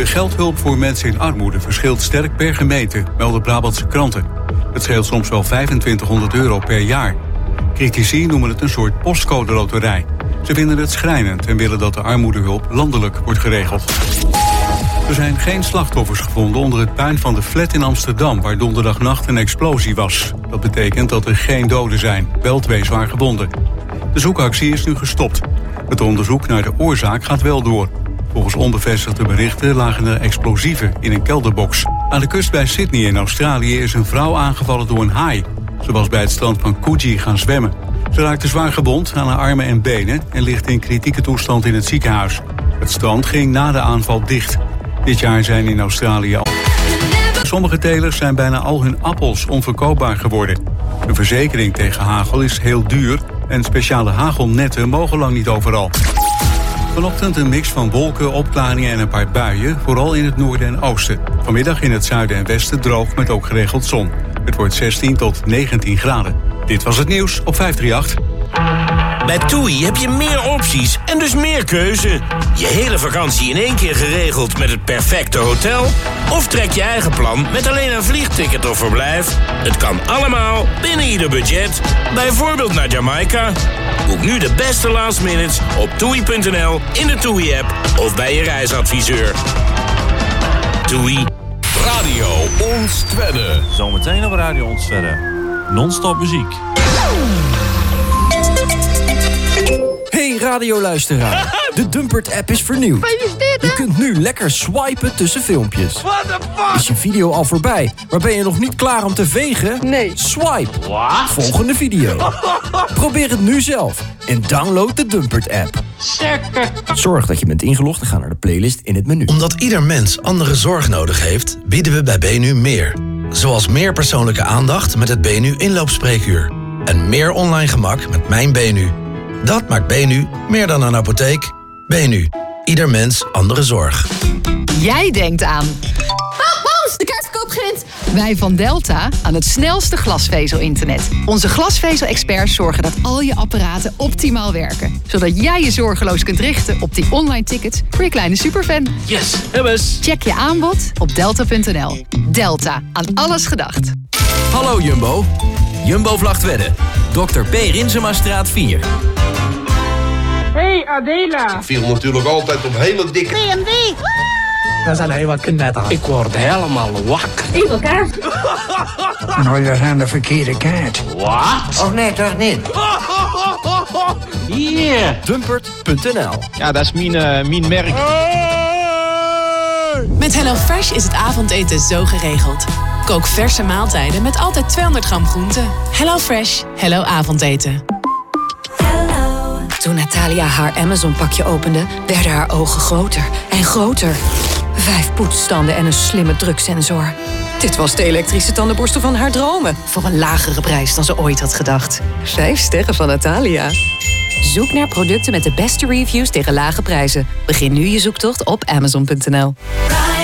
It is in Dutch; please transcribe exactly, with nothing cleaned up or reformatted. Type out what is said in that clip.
De geldhulp voor mensen in armoede verschilt sterk per gemeente, melden Brabantse kranten. Het scheelt soms wel vijfentwintighonderd euro per jaar. Critici noemen het een soort postcode loterij. Ze vinden het schrijnend en willen dat de armoedehulp landelijk wordt geregeld. Er zijn geen slachtoffers gevonden onder het puin van de flat in Amsterdam, waar donderdagnacht een explosie was. Dat betekent dat er geen doden zijn, wel twee zwaar gewonden. De zoekactie is nu gestopt. Het onderzoek naar de oorzaak gaat wel door. Volgens onbevestigde berichten lagen er explosieven in een kelderbox. Aan de kust bij Sydney in Australië is een vrouw aangevallen door een haai. Ze was bij het strand van Coogee gaan zwemmen. Ze raakte zwaar gewond aan haar armen en benen en ligt in kritieke toestand in het ziekenhuis. Het strand ging na de aanval dicht. Dit jaar zijn in Australië al... Sommige telers zijn bijna al hun appels onverkoopbaar geworden. Een verzekering tegen hagel is heel duur en speciale hagelnetten mogen lang niet overal. Vanochtend een mix van wolken, opklaringen en een paar buien, vooral in het noorden en oosten. Vanmiddag in het zuiden en westen droog met ook geregeld zon. Het wordt zestien tot negentien graden. Dit was het nieuws op vijfdrieëntacht. Bij TUI heb je meer opties en dus meer keuze. Je hele vakantie in één keer geregeld met het perfecte hotel? Of trek je eigen plan met alleen een vliegticket of verblijf? Het kan allemaal binnen ieder budget. Bijvoorbeeld naar Jamaica. Boek nu de beste last minutes op toei punt n l, in de TUI-app of bij je reisadviseur. TUI. Radio Ons Twedde. Zometeen op Radio Ons Twedde. Non-stop muziek. Hey radioluisteraar, de Dumpert-app is vernieuwd. Je kunt nu lekker swipen tussen filmpjes. What the fuck? Is je video al voorbij, maar ben je nog niet klaar om te vegen? Nee. Swipe. What? Volgende video. Probeer het nu zelf en download de Dumpert-app. Zorg dat je bent ingelogd en ga naar de playlist in het menu. Omdat ieder mens andere zorg nodig heeft, bieden we bij Benu meer. Zoals meer persoonlijke aandacht met het Benu inloopspreekuur. En meer online gemak met Mijn Benu. Dat maakt Benu meer dan een apotheek. Benu. Ieder mens andere zorg. Jij denkt aan... Oh, Paus, de kaartverkoop begint! Wij van Delta aan het snelste glasvezel-internet. Onze glasvezel-experts zorgen dat al je apparaten optimaal werken. Zodat jij je zorgeloos kunt richten op die online tickets voor je kleine superfan. Yes, hebbes. Check je aanbod op delta punt n l. Delta, aan alles gedacht. Hallo Jumbo. Jumbo Vlagtwedde. dokter P. Rinsemastraat vier. Hey Adela. Ik viel natuurlijk altijd op hele dikke... B M W. Dat zijn helemaal knetter. Ik word helemaal wakker. Evil kaart. Nou, dat aan de verkeerde kaart. Wat? Of nee, toch niet? Hier. Dumpert punt n l. Ja, dat is mijn, uh, mijn merk. Met HelloFresh is het avondeten zo geregeld. Kook verse maaltijden met altijd tweehonderd gram groenten. HelloFresh. Hello avondeten. Toen Natalia haar Amazon-pakje opende, werden haar ogen groter en groter. Vijf poetsstanden en een slimme druksensor. Dit was de elektrische tandenborstel van haar dromen. Voor een lagere prijs dan ze ooit had gedacht. Vijf sterren van Natalia. Zoek naar producten met de beste reviews tegen lage prijzen. Begin nu je zoektocht op amazon punt n l.